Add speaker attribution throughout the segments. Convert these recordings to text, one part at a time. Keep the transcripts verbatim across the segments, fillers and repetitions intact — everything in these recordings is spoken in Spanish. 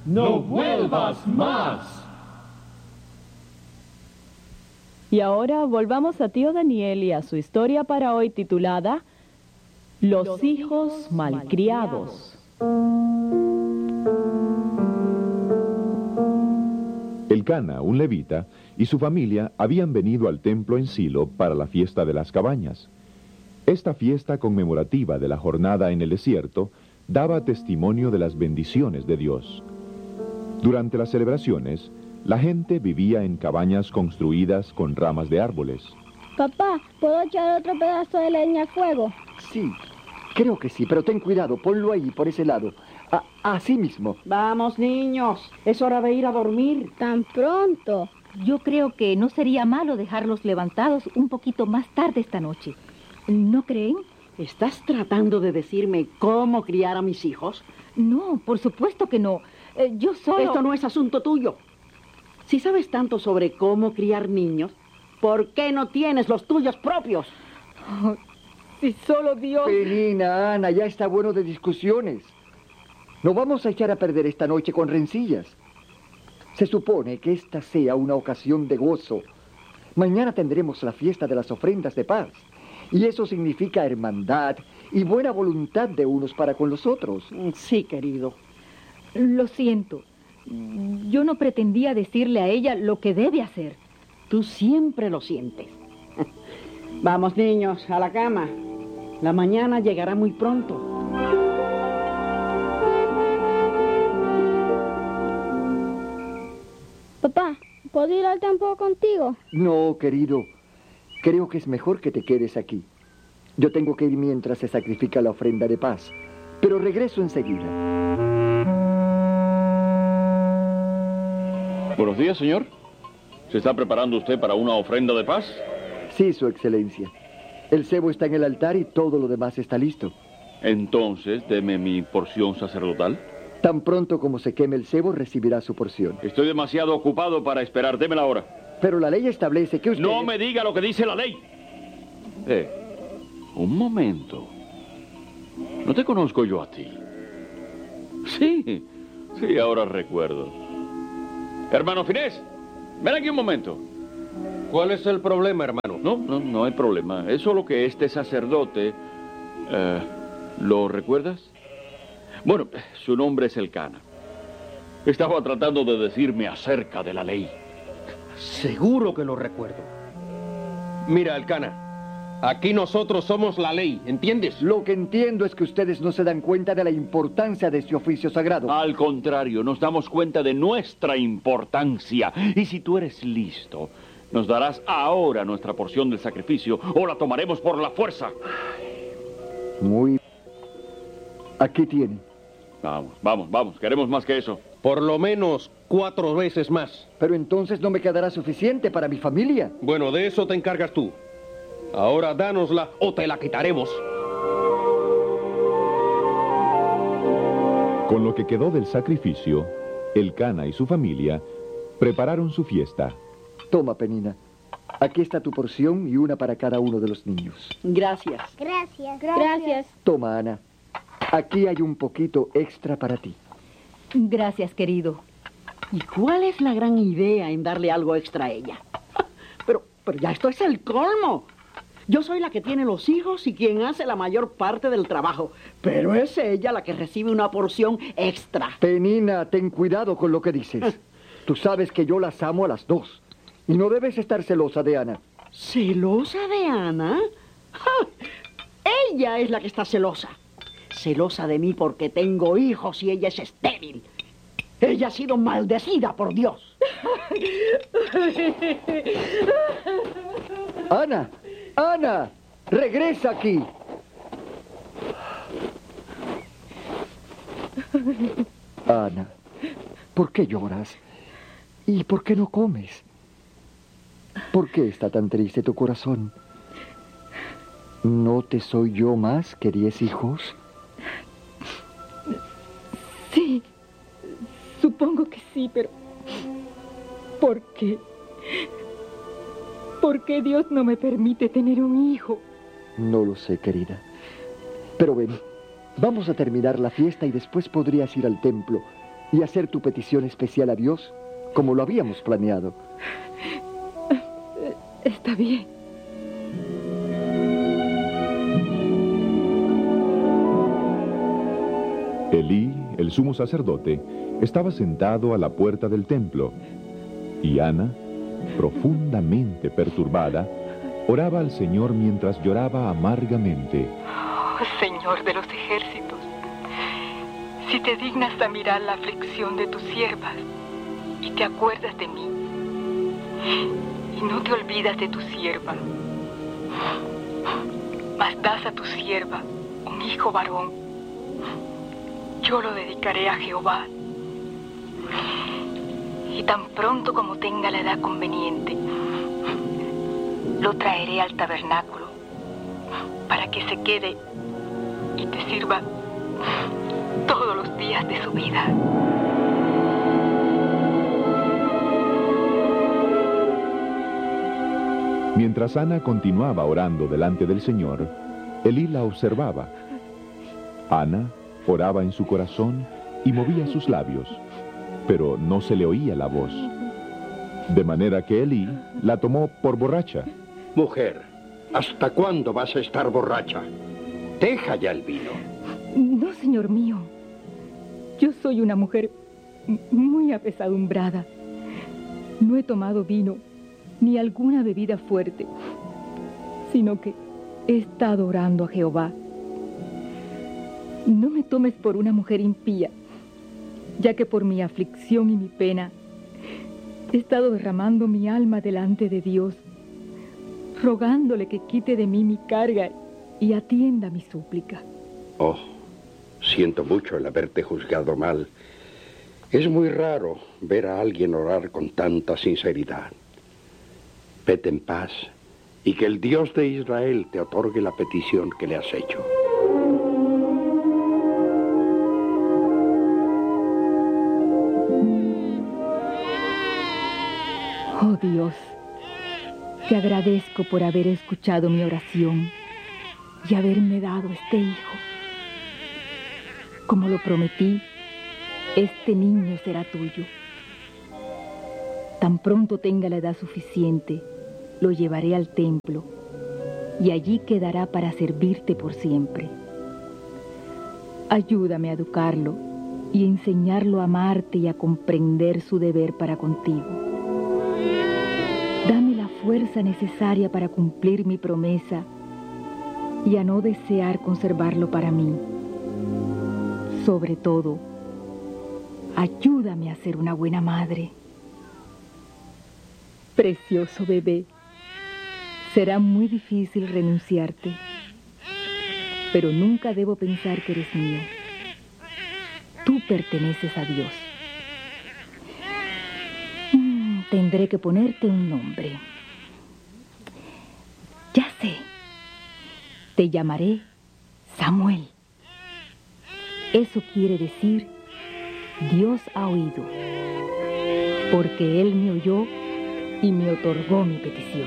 Speaker 1: no vuelvas más.
Speaker 2: Y ahora volvamos a tío Daniel y a su historia para hoy titulada Los, Los hijos, hijos malcriados.
Speaker 3: Elcana, un levita, y su familia habían venido al templo en Silo para la fiesta de las cabañas. Esta fiesta conmemorativa de la jornada en el desierto daba testimonio de las bendiciones de Dios. Durante las celebraciones, la gente vivía en cabañas construidas con ramas de árboles.
Speaker 4: Papá, ¿puedo echar otro pedazo de leña al fuego?
Speaker 5: Sí, creo que sí, pero ten cuidado, ponlo ahí, por ese lado. A- así mismo.
Speaker 6: Vamos, niños, es hora de ir a dormir.
Speaker 4: ¿Tan pronto?
Speaker 7: Yo creo que no sería malo dejarlos levantados un poquito más tarde esta noche. ¿No creen?
Speaker 6: ¿Estás tratando de decirme cómo criar a mis hijos?
Speaker 7: No, por supuesto que no. Eh, yo solo...
Speaker 6: Esto no es asunto tuyo. Si sabes tanto sobre cómo criar niños, ¿por qué no tienes los tuyos propios?
Speaker 7: Oh, si solo Dios...
Speaker 5: Penina, Ana, ya está bueno de discusiones. No vamos a echar a perder esta noche con rencillas. Se supone que esta sea una ocasión de gozo. Mañana tendremos la fiesta de las ofrendas de paz. Y eso significa hermandad y buena voluntad de unos para con los otros.
Speaker 6: Sí, querido.
Speaker 7: Lo siento. Yo no pretendía decirle a ella lo que debe hacer.
Speaker 6: Tú siempre lo sientes. Vamos, niños, a la cama. La mañana llegará muy pronto.
Speaker 4: Papá, ¿puedo ir al templo contigo?
Speaker 5: No, querido. Creo que es mejor que te quedes aquí. Yo tengo que ir mientras se sacrifica la ofrenda de paz. Pero regreso enseguida.
Speaker 8: Buenos días, señor. ¿Se está preparando usted para una ofrenda de paz?
Speaker 5: Sí, Su Excelencia. El cebo está en el altar y todo lo demás está listo.
Speaker 8: Entonces, deme mi porción sacerdotal.
Speaker 5: Tan pronto como se queme el cebo, recibirá su porción.
Speaker 8: Estoy demasiado ocupado para esperar. Démela ahora.
Speaker 5: Pero la ley establece que usted...
Speaker 8: No me diga lo que dice la ley. Eh, un momento. ¿No te conozco yo a ti? Sí, sí, ahora recuerdo. Hermano Finés, ven aquí un momento.
Speaker 9: ¿Cuál es el problema, hermano?
Speaker 8: No, no, no hay problema. Es solo que este sacerdote... Eh, ¿lo recuerdas? Bueno, su nombre es Elcana. Estaba tratando de decirme acerca de la ley.
Speaker 9: Seguro que lo recuerdo. Mira, Elcana, aquí nosotros somos la ley, ¿entiendes?
Speaker 5: Lo que entiendo es que ustedes no se dan cuenta de la importancia de este oficio sagrado.
Speaker 8: Al contrario, nos damos cuenta de nuestra importancia. Y si tú eres listo, nos darás ahora nuestra porción del sacrificio o la tomaremos por la fuerza.
Speaker 5: Muy... Aquí tienen.
Speaker 8: Vamos, vamos, vamos. Queremos más que eso.
Speaker 9: Por lo menos cuatro veces más.
Speaker 5: Pero entonces no me quedará suficiente para mi familia.
Speaker 9: Bueno, de eso te encargas tú. Ahora dánosla o te la quitaremos.
Speaker 3: Con lo que quedó del sacrificio, Elcana y su familia prepararon su fiesta.
Speaker 5: Toma, Penina. Aquí está tu porción y una para cada uno de los niños.
Speaker 6: Gracias.
Speaker 4: Gracias. Gracias.
Speaker 5: Toma, Ana. Aquí hay un poquito extra para ti.
Speaker 7: Gracias, querido.
Speaker 6: ¿Y cuál es la gran idea en darle algo extra a ella? Pero, pero ya esto es el colmo. Yo soy la que tiene los hijos y quien hace la mayor parte del trabajo. Pero es ella la que recibe una porción extra.
Speaker 5: Penina, ten cuidado con lo que dices. Tú sabes que yo las amo a las dos. Y no debes estar celosa de Ana.
Speaker 6: ¿Celosa de Ana? ¡Ja! Ella es la que está celosa. Celosa de mí porque tengo hijos y ella es estéril. Ella ha sido maldecida por Dios.
Speaker 5: Ana, Ana, regresa aquí. Ana, ¿por qué lloras? ¿Y por qué no comes? ¿Por qué está tan triste tu corazón? ¿No te soy yo más que diez hijos?
Speaker 7: Sí, supongo que sí, pero... ¿por qué? ¿Por qué Dios no me permite tener un hijo?
Speaker 5: No lo sé, querida. Pero ven, vamos a terminar la fiesta y después podrías ir al templo. y hacer tu petición especial a Dios, como lo habíamos planeado.
Speaker 7: Está bien.
Speaker 3: Elí, el sumo sacerdote, estaba sentado a la puerta del templo, y Ana, profundamente perturbada, oraba al Señor mientras lloraba amargamente.
Speaker 10: Oh, Señor de los ejércitos, si te dignas a mirar la aflicción de tus siervas y te acuerdas de mí, y no te olvidas de tu sierva, mas das a tu sierva un hijo varón, yo lo dedicaré a Jehová, y tan pronto como tenga la edad conveniente, lo traeré al tabernáculo para que se quede y te sirva todos los días de su vida.
Speaker 3: Mientras Ana continuaba orando delante del Señor, Elí la observaba. Ana oraba en su corazón y movía sus labios, pero no se le oía la voz. De manera que Elí la tomó por borracha.
Speaker 11: Mujer, ¿hasta cuándo vas a estar borracha? Deja ya el vino.
Speaker 7: No, señor mío. Yo soy una mujer muy apesadumbrada. No he tomado vino ni alguna bebida fuerte, sino que he estado orando a Jehová. No me tomes por una mujer impía, ya que por mi aflicción y mi pena he estado derramando mi alma delante de Dios, rogándole que quite de mí mi carga y atienda mi súplica.
Speaker 11: Oh, siento mucho el haberte juzgado mal. Es muy raro ver a alguien orar con tanta sinceridad. Vete en paz y que el Dios de Israel te otorgue la petición que le has hecho.
Speaker 7: Oh Dios, te agradezco por haber escuchado mi oración y haberme dado este hijo. Como lo prometí, este niño será tuyo. Tan pronto tenga la edad suficiente, lo llevaré al templo y allí quedará para servirte por siempre. Ayúdame a educarlo y enseñarlo a amarte y a comprender su deber para contigo. Dame la fuerza necesaria para cumplir mi promesa y a no desear conservarlo para mí. Sobre todo, ayúdame a ser una buena madre. Precioso bebé, será muy difícil renunciarte, pero nunca debo pensar que eres mío. Tú perteneces a Dios. Mm, tendré que ponerte un nombre. Ya sé. Te llamaré Samuel. Eso quiere decir, Dios ha oído, porque Él me oyó y me otorgó mi petición.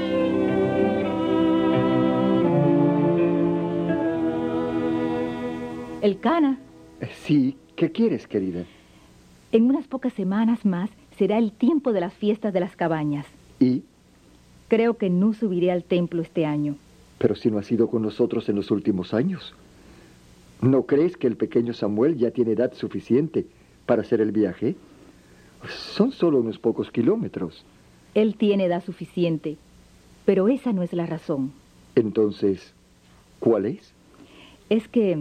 Speaker 7: Elcana.
Speaker 5: Sí, ¿qué quieres, querida?
Speaker 7: En unas pocas semanas más será el tiempo de las fiestas de las cabañas.
Speaker 5: ¿Y?
Speaker 7: Creo que no subiré al templo este año.
Speaker 5: Pero si no has ido con nosotros en los últimos años. ¿No crees que el pequeño Samuel ya tiene edad suficiente para hacer el viaje? Son solo unos pocos kilómetros.
Speaker 7: Él tiene edad suficiente, pero esa no es la razón.
Speaker 5: Entonces, ¿cuál es?
Speaker 7: Es que...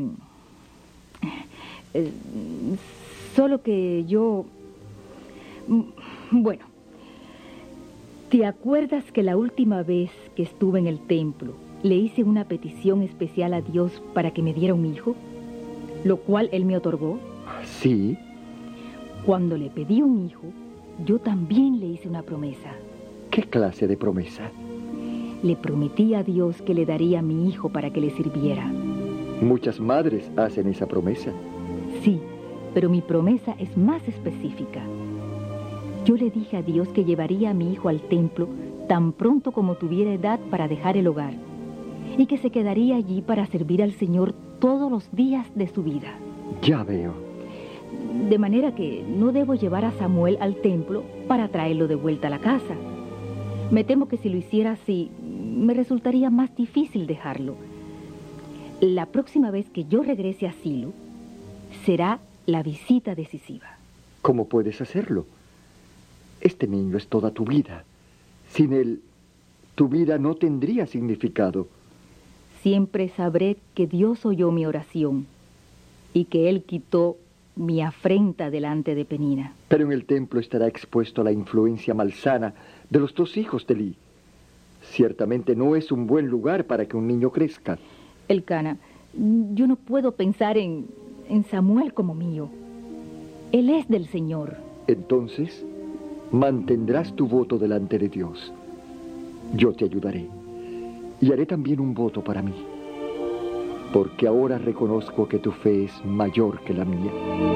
Speaker 7: Eh, solo que yo... Bueno, ¿te acuerdas que la última vez que estuve en el templo le hice una petición especial a Dios para que me diera un hijo, lo cual Él me otorgó?
Speaker 5: Sí.
Speaker 7: Cuando le pedí un hijo, yo también le hice una promesa.
Speaker 5: ¿Qué clase de promesa?
Speaker 7: Le prometí a Dios que le daría a mi hijo para que le sirviera.
Speaker 5: Muchas madres hacen esa promesa.
Speaker 7: Sí, pero mi promesa es más específica. Yo le dije a Dios que llevaría a mi hijo al templo tan pronto como tuviera edad para dejar el hogar, y que se quedaría allí para servir al Señor todos los días de su vida.
Speaker 5: Ya veo.
Speaker 7: De manera que no debo llevar a Samuel al templo para traerlo de vuelta a la casa. Me temo que si lo hiciera así, me resultaría más difícil dejarlo. La próxima vez que yo regrese a Silo, será la visita decisiva.
Speaker 5: ¿Cómo puedes hacerlo? Este niño es toda tu vida. Sin él, tu vida no tendría significado.
Speaker 7: Siempre sabré que Dios oyó mi oración y que Él quitó mi afrenta delante de Penina.
Speaker 5: Pero en el templo estará expuesto a la influencia malsana de los dos hijos de Eli. Ciertamente no es un buen lugar para que un niño crezca.
Speaker 7: Elcana, yo no puedo pensar en, en Samuel como mío. Él es del Señor.
Speaker 5: Entonces, mantendrás tu voto delante de Dios. Yo te ayudaré. Y haré también un voto para mí. Porque ahora reconozco que tu fe es mayor que la mía.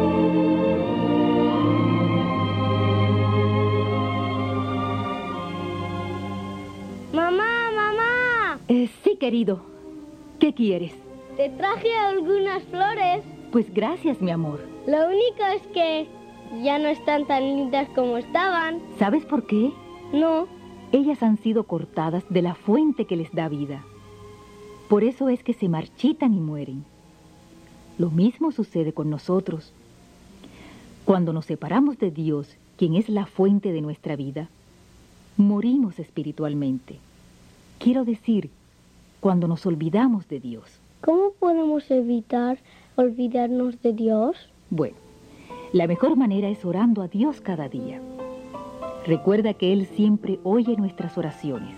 Speaker 4: Mamá, mamá.
Speaker 7: Eh, sí, querido. ¿Qué quieres?
Speaker 4: Te traje algunas flores.
Speaker 7: Pues gracias, mi amor.
Speaker 4: Lo único es que ya no están tan lindas como estaban.
Speaker 7: ¿Sabes por qué?
Speaker 4: No.
Speaker 7: Ellas han sido cortadas de la fuente que les da vida. Por eso es que se marchitan y mueren. Lo mismo sucede con nosotros. Cuando nos separamos de Dios, quien es la fuente de nuestra vida, morimos espiritualmente. Quiero decir, cuando nos olvidamos de Dios.
Speaker 4: ¿Cómo podemos evitar olvidarnos de Dios?
Speaker 7: Bueno, la mejor manera es orando a Dios cada día. Recuerda que Él siempre oye nuestras oraciones.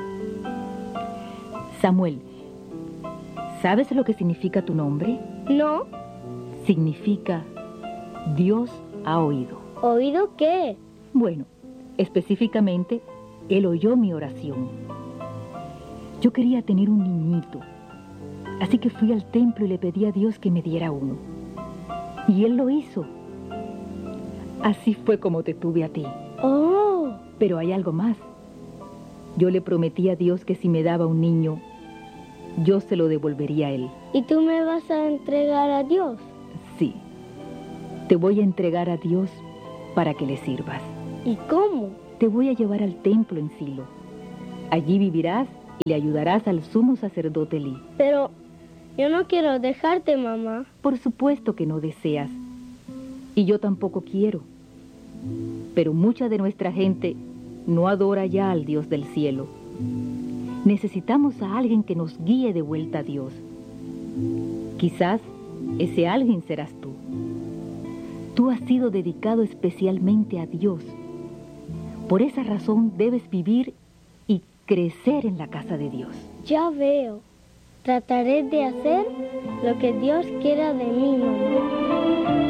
Speaker 7: Samuel, ¿sabes lo que significa tu nombre?
Speaker 4: No.
Speaker 7: Significa Dios ha oído.
Speaker 4: ¿Oído qué?
Speaker 7: Bueno, específicamente, Él oyó mi oración. Yo quería tener un niñito, así que fui al templo y le pedí a Dios que me diera uno. Y Él lo hizo. Así fue como te tuve a ti.
Speaker 4: ¡Oh!
Speaker 7: Pero hay algo más. Yo le prometí a Dios que si me daba un niño, yo se lo devolvería a Él.
Speaker 4: ¿Y tú me vas a entregar a Dios?
Speaker 7: Sí. Te voy a entregar a Dios para que le sirvas.
Speaker 4: ¿Y cómo?
Speaker 7: Te voy a llevar al templo en Silo. Allí vivirás y le ayudarás al sumo sacerdote Elí.
Speaker 4: Pero yo no quiero dejarte, mamá.
Speaker 7: Por supuesto que no deseas. Y yo tampoco quiero. Pero mucha de nuestra gente no adora ya al Dios del cielo. Necesitamos a alguien que nos guíe de vuelta a Dios. Quizás ese alguien serás tú. Tú has sido dedicado especialmente a Dios. Por esa razón debes vivir y crecer en la casa de Dios.
Speaker 4: Ya veo. Trataré de hacer lo que Dios quiera de mí, mamá.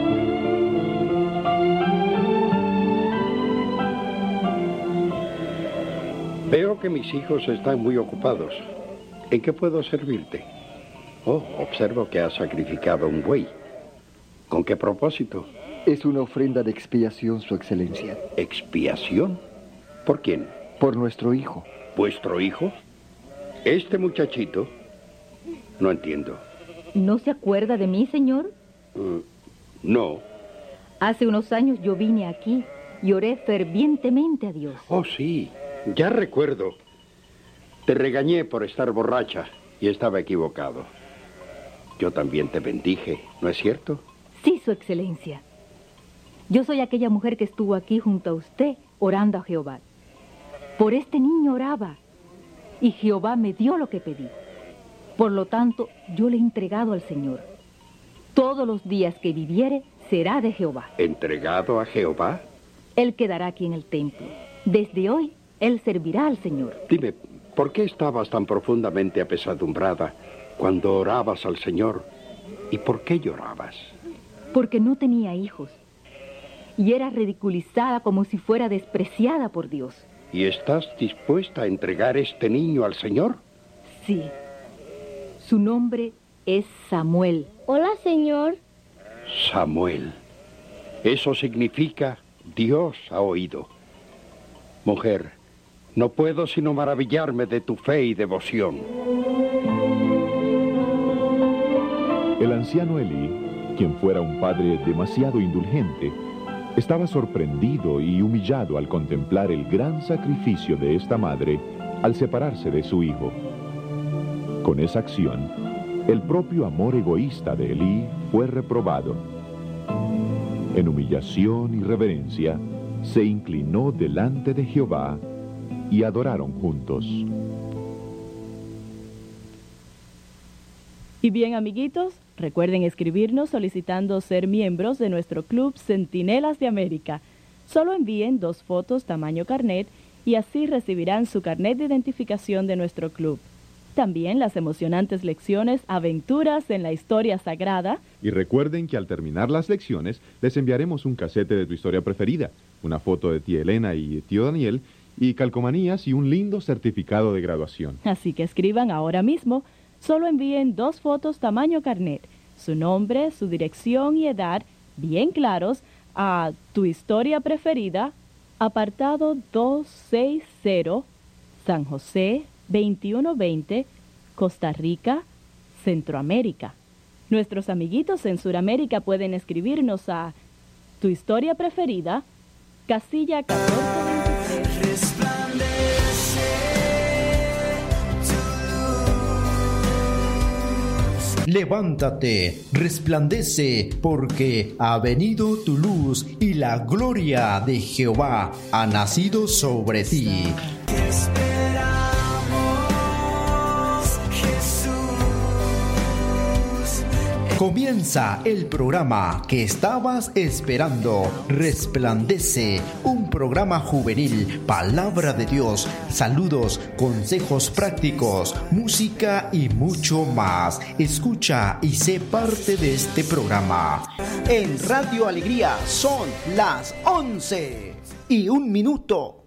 Speaker 11: Veo que mis hijos están muy ocupados. ¿En qué puedo servirte? Oh, observo que has sacrificado un buey. ¿Con qué propósito?
Speaker 5: Es una ofrenda de expiación, Su Excelencia.
Speaker 11: ¿Expiación? ¿Por quién?
Speaker 5: Por nuestro hijo.
Speaker 11: ¿Vuestro hijo? ¿Este muchachito? No entiendo.
Speaker 7: ¿No se acuerda de mí, señor?
Speaker 11: Uh, no.
Speaker 7: Hace unos años yo vine aquí y oré fervientemente a Dios.
Speaker 11: Oh, sí. Ya recuerdo. Te regañé por estar borracha y estaba equivocado. Yo también te bendije, ¿no es cierto?
Speaker 7: Sí, Su Excelencia. Yo soy aquella mujer que estuvo aquí junto a usted orando a Jehová. Por este niño oraba y Jehová me dio lo que pedí. Por lo tanto, yo le he entregado al Señor. Todos los días que viviere será de Jehová.
Speaker 11: ¿Entregado a Jehová?
Speaker 7: Él quedará aquí en el templo. Desde hoy, él servirá al Señor.
Speaker 11: Dime, ¿por qué estabas tan profundamente apesadumbrada cuando orabas al Señor? ¿Y por qué llorabas?
Speaker 7: Porque no tenía hijos. Y era ridiculizada como si fuera despreciada por Dios.
Speaker 11: ¿Y estás dispuesta a entregar este niño al Señor?
Speaker 7: Sí. Su nombre es Samuel.
Speaker 4: Hola, señor.
Speaker 11: Samuel. Eso significa Dios ha oído. Mujer, no puedo sino maravillarme de tu fe y devoción.
Speaker 3: El anciano Elí quien fuera un padre demasiado indulgente, estaba sorprendido y humillado al contemplar el gran sacrificio de esta madre al separarse de su hijo. Con esa acción, el propio amor egoísta de Elí fue reprobado. En humillación y reverencia, se inclinó delante de Jehová y adoraron juntos.
Speaker 2: Y bien, amiguitos, recuerden escribirnos solicitando ser miembros de nuestro club Centinelas de América. Solo envíen dos fotos tamaño carnet y así recibirán su carnet de identificación de nuestro club. También las emocionantes lecciones Aventuras en la Historia Sagrada.
Speaker 3: Y recuerden que al terminar las lecciones les enviaremos un casete de tu historia preferida, una foto de tía Elena y tío Daniel, y calcomanías y un lindo certificado de graduación.
Speaker 2: Así que escriban ahora mismo. Solo envíen dos fotos tamaño carnet, su nombre, su dirección y edad, bien claros, a Tu Historia Preferida, apartado doscientos sesenta, San José, veintiuno veinte, Costa Rica, Centroamérica. Nuestros amiguitos en Sudamérica pueden escribirnos a Tu Historia Preferida, casilla catorce veintitrés.
Speaker 12: Levántate, resplandece, porque ha venido tu luz y la gloria de Jehová ha nacido sobre ti. Comienza el programa que estabas esperando, Resplandece, un programa juvenil, palabra de Dios, saludos, consejos prácticos, música y mucho más. Escucha y sé parte de este programa. En Radio Alegría son las once y un minuto.